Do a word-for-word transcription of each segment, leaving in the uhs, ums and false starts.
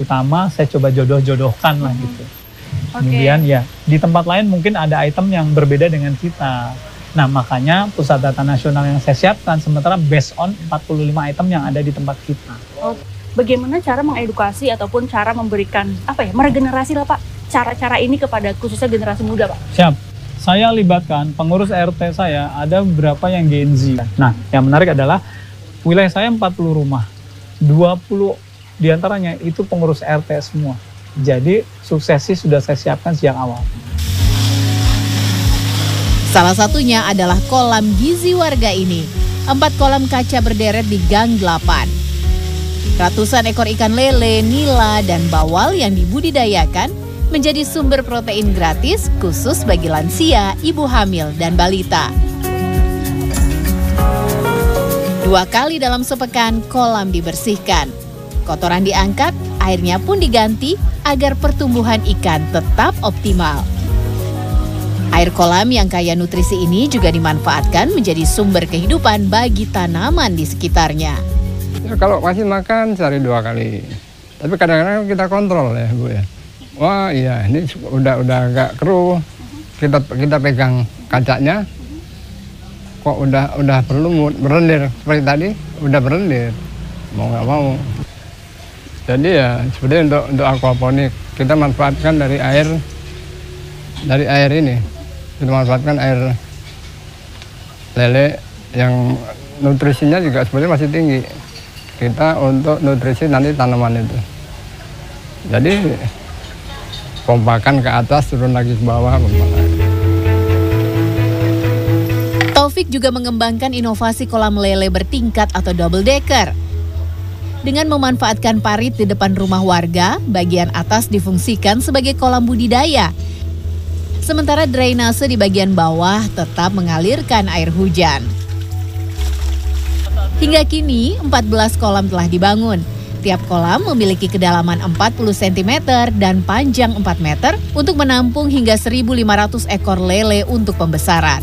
pertama saya coba jodoh-jodohkan lah gitu. Okay. Kemudian ya di tempat lain mungkin ada item yang berbeda dengan kita. Nah makanya pusat data nasional yang saya siapkan sementara based on empat puluh lima item yang ada di tempat kita. Oh, bagaimana cara mengedukasi ataupun cara memberikan apa ya meregenerasi lah Pak cara-cara ini kepada khususnya generasi muda Pak? Siap. Saya libatkan pengurus R T saya ada beberapa yang Gen Z. Nah yang menarik adalah wilayah saya empat puluh rumah. dua puluh diantaranya itu pengurus R T semua. Jadi suksesi sudah saya siapkan sejak awal. Salah satunya adalah kolam gizi warga ini. Empat kolam kaca berderet di Gang delapan. Ratusan ekor ikan lele, nila, dan bawal yang dibudidayakan menjadi sumber protein gratis khusus bagi lansia, ibu hamil, dan balita. Dua kali dalam sepekan kolam dibersihkan. Kotoran diangkat, airnya pun diganti agar pertumbuhan ikan tetap optimal. Air kolam yang kaya nutrisi ini juga dimanfaatkan menjadi sumber kehidupan bagi tanaman di sekitarnya. Ya, kalau masih makan sehari dua kali, tapi kadang-kadang kita kontrol ya Bu ya. Wah iya ini udah udah agak keruh, kita kita pegang kacanya, kok udah udah berlumut, berlendir seperti tadi, udah berlendir, mau nggak mau. Jadi ya sebenarnya untuk untuk aquaponik kita manfaatkan dari air dari air ini, kita manfaatkan air lele yang nutrisinya juga sebenarnya masih tinggi. Kita untuk nutrisi nanti tanaman itu. Jadi pompakan ke atas turun lagi ke bawah. Pompakan. Taufik juga mengembangkan inovasi kolam lele bertingkat atau double decker. Dengan memanfaatkan parit di depan rumah warga, bagian atas difungsikan sebagai kolam budidaya. Sementara drainase di bagian bawah tetap mengalirkan air hujan. Hingga kini, empat belas kolam telah dibangun. Tiap kolam memiliki kedalaman empat puluh sentimeter dan panjang empat meter untuk menampung hingga seribu lima ratus ekor lele untuk pembesaran.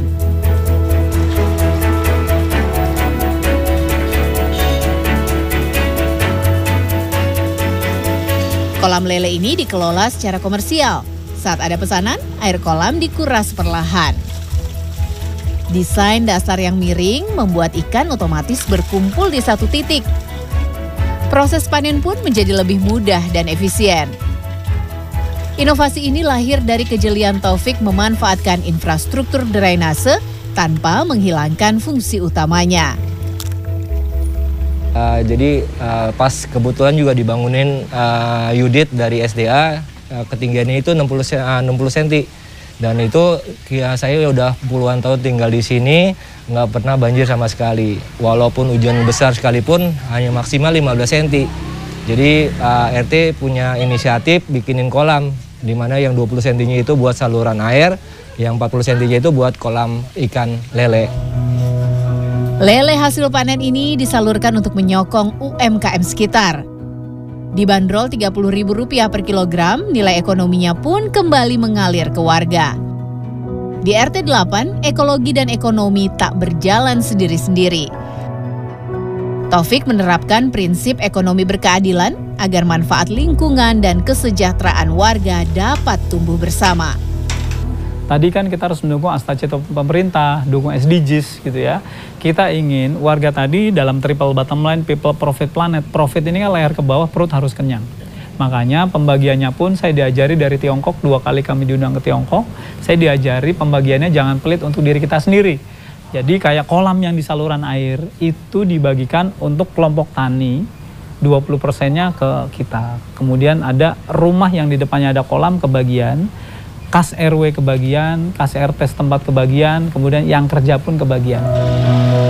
Kolam lele ini dikelola secara komersial. Saat ada pesanan, air kolam dikuras perlahan. Desain dasar yang miring membuat ikan otomatis berkumpul di satu titik. Proses panen pun menjadi lebih mudah dan efisien. Inovasi ini lahir dari kejelian Taufik memanfaatkan infrastruktur drainase tanpa menghilangkan fungsi utamanya. Uh, jadi uh, pas kebetulan juga dibangunin uh, Yudit dari S D A, uh, ketinggiannya itu enam puluh sentimeter. Dan itu ya, saya udah puluhan tahun tinggal di sini, nggak pernah banjir sama sekali. Walaupun hujan besar sekalipun hanya maksimal lima belas sentimeter. Jadi uh, R T punya inisiatif bikinin kolam, di mana yang dua puluh sentimeter itu buat saluran air, yang empat puluh sentimeter itu buat kolam ikan lele. Lele hasil panen ini disalurkan untuk menyokong U M K M sekitar. Dibanderol tiga puluh ribu rupiah per kilogram, nilai ekonominya pun kembali mengalir ke warga. Di R T delapan, ekologi dan ekonomi tak berjalan sendiri-sendiri. Taufik menerapkan prinsip ekonomi berkeadilan agar manfaat lingkungan dan kesejahteraan warga dapat tumbuh bersama. Tadi kan kita harus mendukung astacita pemerintah, dukung S D Gs gitu ya. Kita ingin warga tadi dalam triple bottom line, people, profit, planet. Profit ini kan leher ke bawah, perut harus kenyang. Makanya pembagiannya pun saya diajari dari Tiongkok, dua kali kami diundang ke Tiongkok. Saya diajari pembagiannya jangan pelit untuk diri kita sendiri. Jadi kayak kolam yang di saluran air itu dibagikan untuk kelompok tani, dua puluh persennya ke kita. Kemudian ada rumah yang di depannya ada kolam kebagian. Kas R W kebagian, kas R T setempat kebagian, kemudian yang kerja pun kebagian.